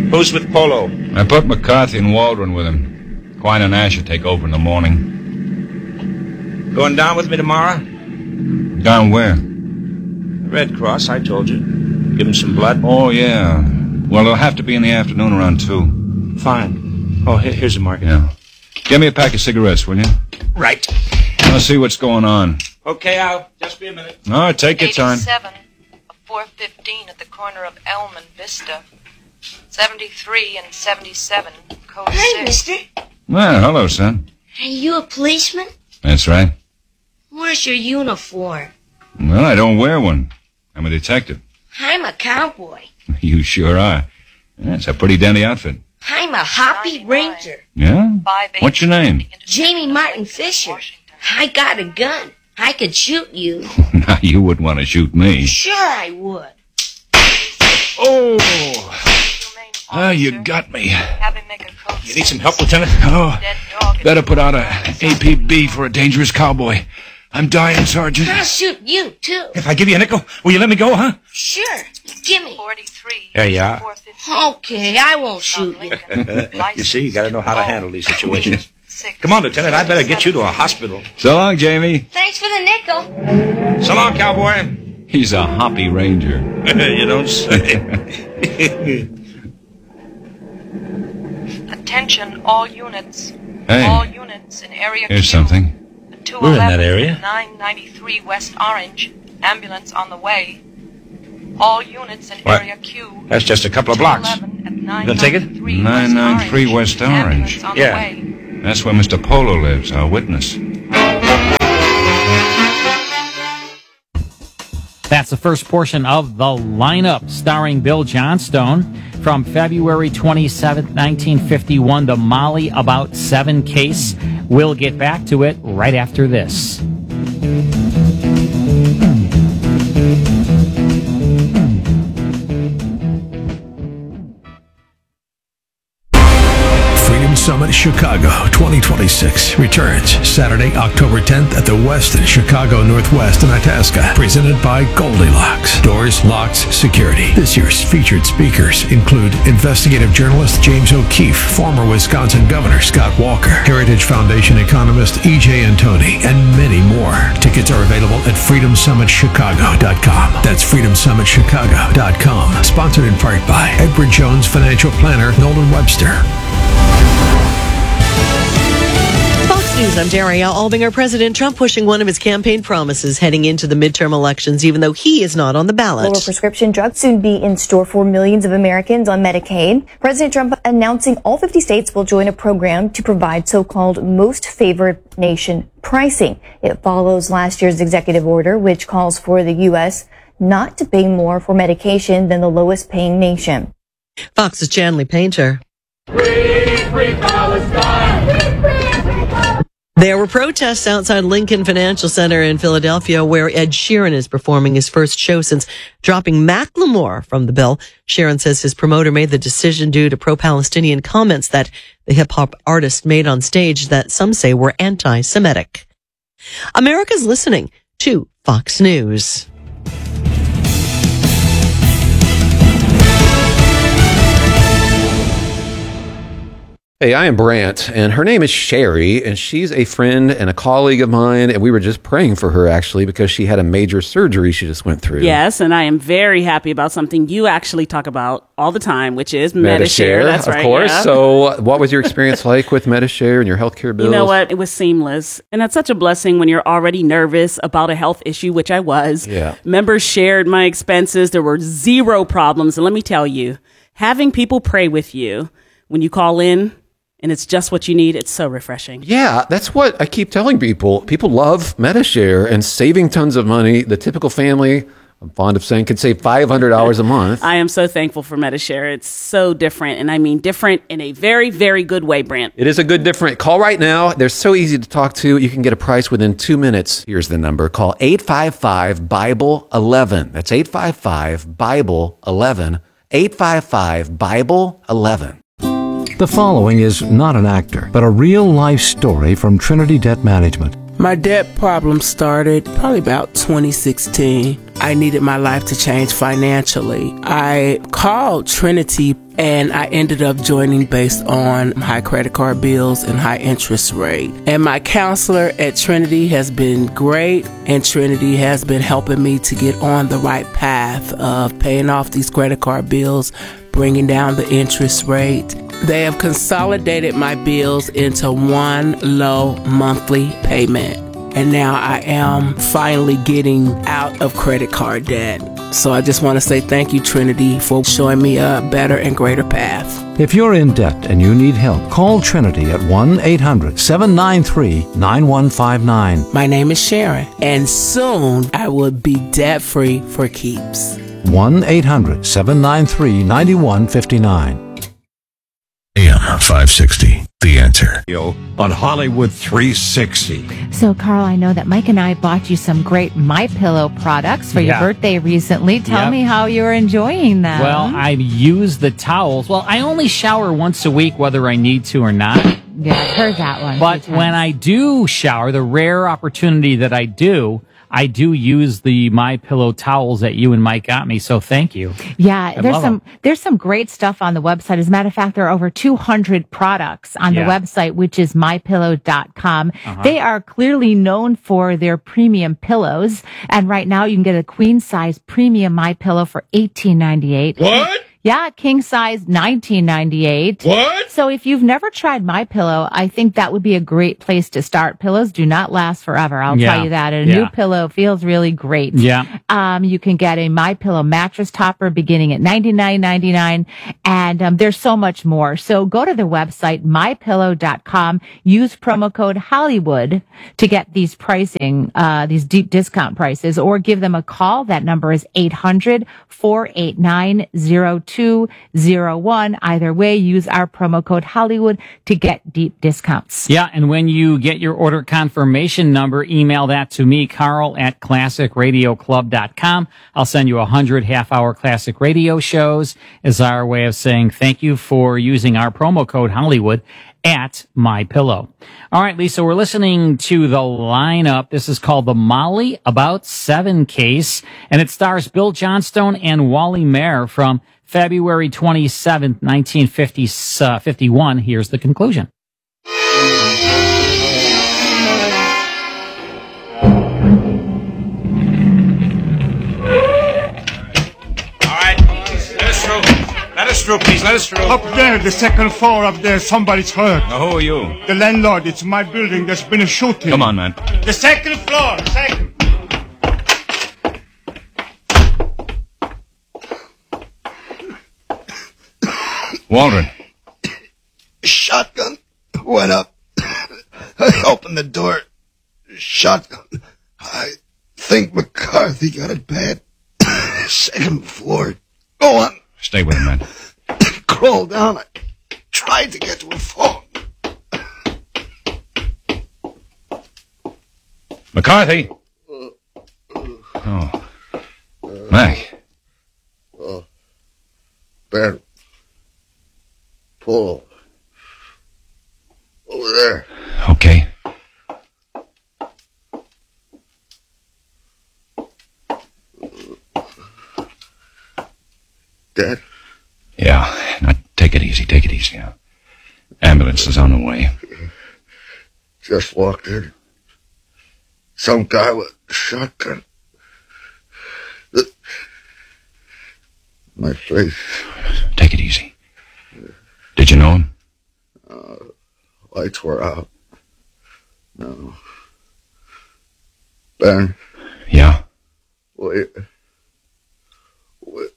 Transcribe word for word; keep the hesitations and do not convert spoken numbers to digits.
Who's with Polo? I put McCarthy and Waldron with him. Quine and Asher take over in the morning. Going down with me tomorrow? Down where? Red Cross, I told you. Give him some blood. Oh, yeah. Well, it'll have to be in the afternoon around two. Fine. Oh, here, here's a market. Yeah. Give me a pack of cigarettes, will you? Right. I'll see what's going on. Okay, Al. Just be a minute. All right, take your time. eighty-seven, four fifteen at the corner of Elm and Vista. seventy-three and seventy-seven, code Hey, six. mister. Well, hello, son. Are you a policeman? That's right. Where's your uniform? Well, I don't wear one. I'm a detective. I'm a cowboy. You sure are. That's a pretty dandy outfit. I'm a Hoppy Ranger. Yeah? What's your name? Jamie Martin Fisher. I got a gun. I could shoot you. Now, you wouldn't want to shoot me. Sure I would. Oh! Ah, you got me. You need some help, Lieutenant? Oh, better put out a A P B for a dangerous cowboy. I'm dying, Sergeant. I'll shoot you, too. If I give you a nickel, will you let me go, huh? Sure. Gimme. forty-three. There you are. Okay, I won't shoot you. You see, you gotta know how to handle these situations. Come on, Lieutenant, I better get you to a hospital. So long, Jamie. Thanks for the nickel. So long, cowboy. He's a Hoppy Ranger. You don't say. Attention, all units. Hey, All units in area here's Q. something. We're in that area. nine ninety-three West Orange. Ambulance on the way. All units in What? area Q. That's just a couple of blocks. You gonna take it? nine ninety-three West Orange. Yeah. That's where Mister Polo lives, our witness. That's the first portion of The Lineup, starring Bill Johnstone, from February twenty-seventh, nineteen fifty-one, the Molly About Seven case. We'll get back to it right after this. Summit Chicago twenty twenty-six returns Saturday, October tenth at the Westin Chicago Northwest in Itasca. Presented by Goldilocks. Doors, locks, security. This year's featured speakers include investigative journalist James O'Keefe, former Wisconsin Governor Scott Walker, Heritage Foundation economist E J Antoni, and many more. Tickets are available at freedom summit chicago dot com. That's freedom summit chicago dot com. Sponsored in part by Edward Jones financial planner Nolan Webster. Fox News, I'm Darielle Albinger. President Trump pushing one of his campaign promises heading into the midterm elections, even though he is not on the ballot. Lower prescription drugs soon be in store for millions of Americans on Medicaid. President Trump announcing all fifty states will join a program to provide so-called most favored nation pricing. It follows last year's executive order, which calls for the U S not to pay more for medication than the lowest paying nation. Fox's Chanley Painter. Free, free Palestine! Free, free, free Palestine! There were protests outside Lincoln Financial Center in Philadelphia, where Ed Sheeran is performing his first show since dropping Macklemore from the bill. Sheeran says his promoter made the decision due to pro-Palestinian comments that the hip-hop artist made on stage that some say were anti-Semitic. America's listening to Fox News. Hey, I am Brant, and her name is Sherry, and she's a friend and a colleague of mine, and we were just praying for her, actually, because she had a major surgery she just went through. Yes, and I am very happy about something you actually talk about all the time, which is Medi-Share. Medi-Share, That's of right, course. yeah. So what was your experience like with Medi-Share and your healthcare bills? You know what? It was seamless. And that's such a blessing when you're already nervous about a health issue, which I was. Yeah. Members shared my expenses. There were zero problems. And let me tell you, having people pray with you when you call in, and it's just what you need, it's so refreshing. Yeah, that's what I keep telling people. People love Medi-Share and saving tons of money. The typical family, I'm fond of saying, could save five hundred dollars a month. I am so thankful for Medi-Share. It's so different, and I mean different in a very, very good way, Brant. It is a good different. Call right now. They're so easy to talk to. You can get a price within two minutes. Here's the number. Call eight five five, Bible eleven. That's eight five five, Bible eleven. eight five five, Bible eleven. The following is not an actor, but a real-life story from Trinity Debt Management. My debt problem started probably about twenty sixteen. I needed my life to change financially. I called Trinity and I ended up joining based on high credit card bills and high interest rate. And my counselor at Trinity has been great, and Trinity has been helping me to get on the right path of paying off these credit card bills, bringing down the interest rate. They have consolidated my bills into one low monthly payment. And now I am finally getting out of credit card debt. So I just want to say thank you, Trinity, for showing me a better and greater path. If you're in debt and you need help, call Trinity at one eight hundred seven nine three nine one five nine. My name is Sharon, and soon I will be debt-free for keeps. one eight hundred seven nine three nine one five nine. A M five sixty, The Answer. On Hollywood three sixty. So, Carl, I know that Mike and I bought you some great MyPillow products for Yeah. your birthday recently. Tell Yep. me how you're enjoying them. Well, I've used the towels. Well, I only shower once a week, whether I need to or not. Yeah, I've heard that one. But when I do shower, the rare opportunity that I do, I do use the MyPillow towels that you and Mike got me. So thank you. Yeah, I there's love some there's some great stuff on the website. As a matter of fact, there are over two hundred products on Yeah. the website, which is my pillow dot com. Uh-huh. They are clearly known for their premium pillows, and right now you can get a queen size premium MyPillow for eighteen ninety-eight. What? Yeah, king size nineteen ninety-eight. What? So if you've never tried MyPillow, I think that would be a great place to start. Pillows do not last forever. I'll Yeah. tell you that. And a Yeah. new pillow feels really great. Yeah. Um, you can get a MyPillow mattress topper beginning at ninety-nine ninety-nine, and um, there's so much more. So go to their website, my pillow dot com. Use promo code Hollywood to get these pricing, uh, these deep discount prices, or give them a call. That number is eight hundred four eight nine zero two zero one. Either way, use our promo code Hollywood to get deep discounts. Yeah, and when you get your order confirmation number, email that to me, Carl at classic radio club dot com. I'll send you a hundred half-hour classic radio shows as our way of saying thank you for using our promo code Hollywood at MyPillow. All right, Lisa, we're listening to the lineup. This is called the Molly About Seven case, and it stars Bill Johnstone and Wally Maher from February twenty-seventh, nineteen fifty-one. Here's the conclusion. Let us through, please. Let us through. Up there, the second floor up there, somebody's hurt. Now, who are you? The landlord, it's my building. There's been a shooting. Come on, man. The second floor, second. Waldron. Shotgun went up. I opened the door. Shotgun. I think McCarthy got it bad. Second floor. Go on. Stay with him, man. Crawl down. I tried to get to a phone. McCarthy. Oh. Mac. Oh. Ben. Pull. Over there. Okay. Dead? Yeah. Now, take it easy. Take it easy. Now. Ambulance is on the way. Just walked in. Some guy with a shotgun. The, my face. Take it easy. Did you know him? Uh, lights were out. No. Ben? Yeah? Wait.